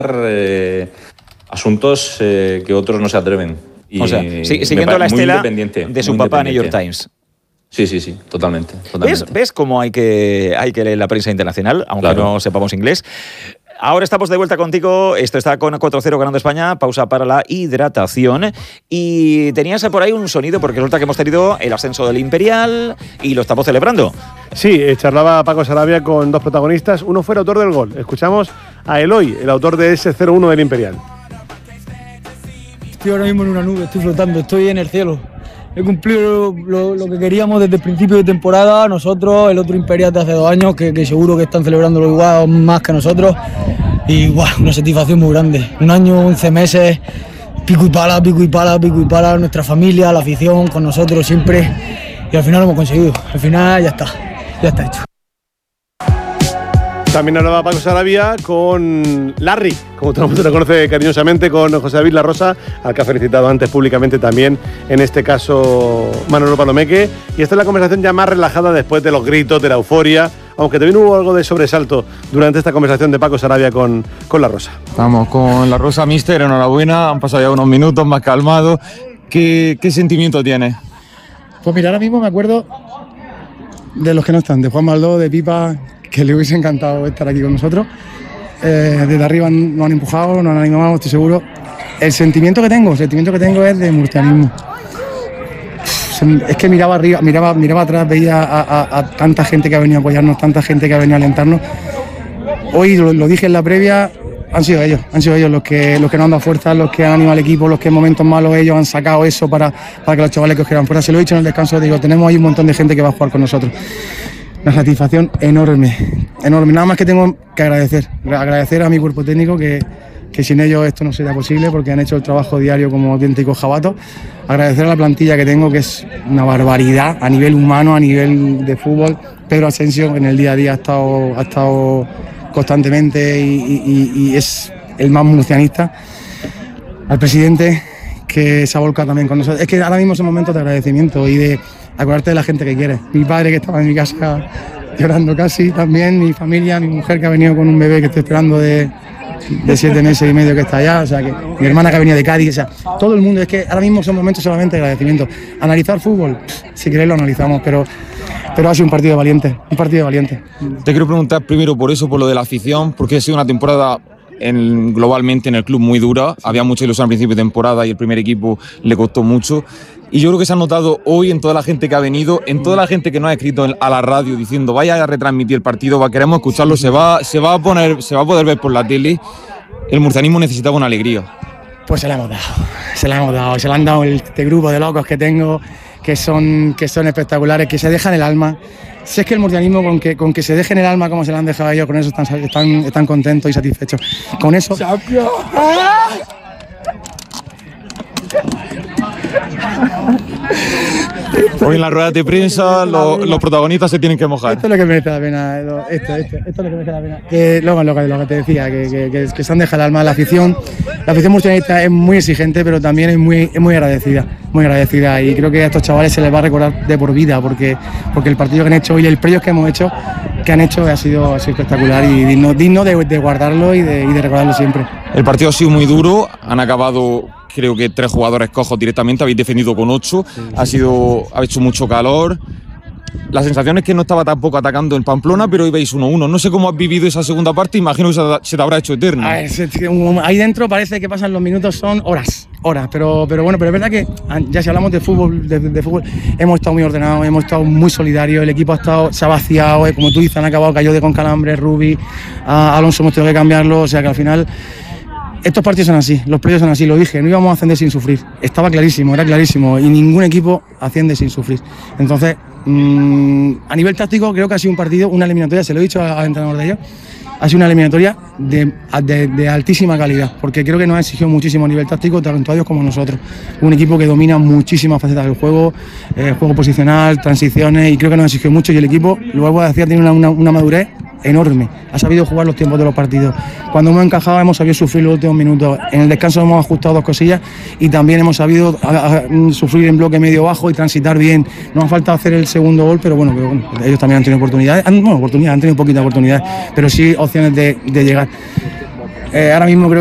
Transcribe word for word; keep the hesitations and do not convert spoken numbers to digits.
eh, asuntos eh, que otros no se atreven. Y o sea, sí, siguiendo la estela de su papá New York Times. Sí, sí, sí, totalmente. totalmente. ¿Ves, ¿Ves cómo hay que, hay que leer la prensa internacional, aunque claro. no sepamos inglés? Ahora estamos de vuelta contigo. Esto está con cuatro cero ganando España. Pausa para la hidratación. Y tenías por ahí un sonido, porque resulta que hemos tenido el ascenso del Imperial y lo estamos celebrando. Sí, charlaba Paco Sarabia con dos protagonistas. Uno fue el autor del gol. Escuchamos a Eloy, el autor de ese cero uno del Imperial. Estoy ahora mismo en una nube, estoy flotando, estoy en el cielo. He cumplido lo, lo, lo que queríamos desde el principio de temporada, nosotros, el otro Imperial de hace dos años, que, que seguro que están celebrándolo igual más que nosotros. Y wow, una satisfacción muy grande. Un año, once meses, pico y pala, pico y pala, pico y pala, nuestra familia, la afición, con nosotros siempre. Y al final lo hemos conseguido. Al final ya está, ya está hecho. También hablaba Paco Sarabia con Larry, como todo el mundo lo conoce cariñosamente, con José David La Rosa, al que ha felicitado antes públicamente también, en este caso Manolo Palomeque. Y esta es la conversación ya más relajada después de los gritos, de la euforia, aunque también hubo algo de sobresalto durante esta conversación de Paco Sarabia con, con La Rosa. Vamos, con La Rosa, míster, enhorabuena, han pasado ya unos minutos más calmados. ¿Qué, qué sentimiento tienes? Pues mira, ahora mismo me acuerdo de los que no están, de Juan Maldó, de Pipa, que le hubiese encantado estar aquí con nosotros. Eh, desde arriba nos han empujado, nos han animado, estoy seguro. El sentimiento que tengo, el sentimiento que tengo es de murcianismo. Es que miraba arriba, miraba, miraba atrás, veía a, a, a tanta gente que ha venido a apoyarnos, tanta gente que ha venido a alentarnos. Hoy, lo, lo dije en la previa, han sido ellos, han sido ellos los que, los que nos han dado fuerza, los que han animado al equipo, los que en momentos malos ellos han sacado eso para, para que los chavales cogieran fuerza. Se lo he dicho en el descanso, digo, tenemos ahí un montón de gente que va a jugar con nosotros. Una satisfacción enorme, enorme. Nada más que tengo que agradecer, agradecer a mi cuerpo técnico, que, que sin ellos esto no sería posible, porque han hecho el trabajo diario como auténticos jabatos. Agradecer a la plantilla que tengo, que es una barbaridad a nivel humano, a nivel de fútbol. Pedro Asensio en el día a día ha estado, ha estado constantemente y, y, y es el más murcianista. Al presidente, que se ha volcado también con nosotros. Es que ahora mismo son momentos de agradecimiento y de acordarte de la gente que quieres. Mi padre, que estaba en mi casa llorando casi, también mi familia, mi mujer, que ha venido con un bebé que estoy esperando de, de siete meses y medio, que está allá, o sea, que mi hermana, que ha venido de Cádiz, o sea, todo el mundo. Es que ahora mismo son momentos solamente de agradecimiento. Analizar fútbol, si queréis lo analizamos, pero, pero ha sido un partido valiente, un partido valiente. Te quiero preguntar primero por eso, por lo de la afición, porque ha sido una temporada en, globalmente en el club muy dura. Había mucha ilusión al principio de temporada y el primer equipo le costó mucho. Y yo creo que se ha notado hoy en toda la gente que ha venido, en toda la gente que nos ha escrito a la radio diciendo vaya a retransmitir el partido, va, queremos escucharlo, se va, se va a poner, se va a poder ver por la tele. El murcianismo necesitaba una alegría. Pues se la hemos dado, se la hemos dado, se la han dado este grupo de locos que tengo, que son, que son espectaculares, que se dejan el alma. Si es que el murcianismo, con que, con que se dejen el alma como se la han dejado ellos, con eso están, están, están contentos y satisfechos. Con eso... Hoy en la rueda de prensa los, los protagonistas se tienen que mojar. Esto es lo que merece la pena, esto, esto, esto es lo que merece la pena. Que, luego, lo, lo que te decía, que, que, que, que se han dejado el alma. La afición, la afición murcianista es muy exigente, pero también es muy, es muy agradecida, muy agradecida. Y creo que a estos chavales se les va a recordar de por vida, porque, porque el partido que han hecho y el premio que hemos hecho, que han hecho ha sido, ha sido espectacular y digno, digno de, de guardarlo y de, y de recordarlo siempre. El partido ha sido muy duro, han acabado... Creo que tres jugadores cojos directamente, habéis defendido con ocho, sí, sí. ha sido, ha hecho mucho calor. La sensación es que no estaba tampoco atacando en Pamplona, pero ibais uno uno. No sé cómo has vivido esa segunda parte, imagino que se te habrá hecho eterno. A ver, ahí dentro parece que pasan los minutos, son horas, horas, pero, pero bueno, pero es verdad que ya si hablamos de fútbol, de, de fútbol, hemos estado muy ordenados, hemos estado muy solidarios, el equipo ha estado, se ha vaciado, como tú dices, han acabado, cayó de con calambre, Rubi, a Alonso hemos tenido que cambiarlo, o sea que al final... Estos partidos son así, los partidos son así, lo dije, no íbamos a ascender sin sufrir, estaba clarísimo, era clarísimo, y ningún equipo asciende sin sufrir. Entonces, mmm, a nivel táctico creo que ha sido un partido, una eliminatoria, se lo he dicho al entrenador de ellos, ha sido una eliminatoria de, de, de altísima calidad, porque creo que nos ha exigido muchísimo a nivel táctico, tanto a ellos como a nosotros. Un equipo que domina muchísimas facetas del juego, eh, juego posicional, transiciones, y creo que nos ha exigido mucho, y el equipo, lo vuelvo a decir, tiene una, una, una madurez enorme, ha sabido jugar los tiempos de los partidos. Cuando hemos encajado hemos sabido sufrir los últimos minutos, en el descanso hemos ajustado dos cosillas y también hemos sabido a, a, sufrir en bloque medio bajo y transitar bien. Nos ha faltado hacer el segundo gol, pero bueno, que, bueno ellos también han tenido oportunidades, han, bueno, oportunidades, han tenido poquitas oportunidades, pero sí opciones de, de llegar. Eh, ahora mismo creo